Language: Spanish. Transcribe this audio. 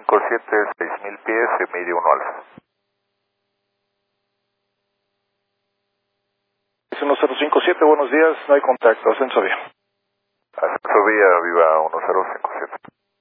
1057, 6000 pies, se mide 1 alfa. 1057, buenos días, no hay contacto, ascenso vía. Ascenso vía, viva 1057.